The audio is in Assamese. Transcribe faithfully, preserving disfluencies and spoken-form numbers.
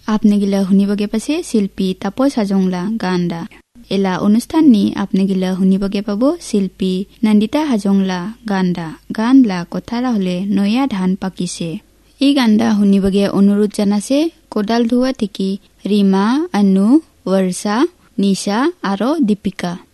আপনি গিলা শুনিবগে পাছে শিল্পী তাপস হাজংলা গানডা এলা অনুষ্ঠান নি আপনি গিলা শুনিবগে পাব শিল্পী নন্দিতা হাজংলা গানডা গানলা কথারা হলে নয়া ধান পাকিছে। এই গানডা শুনিবগে অনুৰোধ জানাছে কোদাল ধোৱা থেকে ৰীমা, আনু, বৰ্ষা, নিশা আৰু দীপিকা।